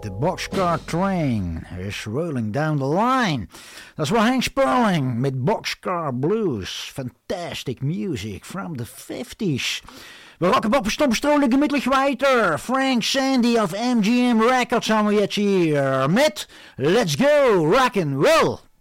The Boxcar Train is rolling down the line. Dat was Hank Sperling met Boxcar Blues. Fantastic music from the 50s. We rocken op een stomstrolijk gemütlich weiter. Frank Sandy of MGM Records haben wir jetzt hier mit Let's Go Rock'n'Roll.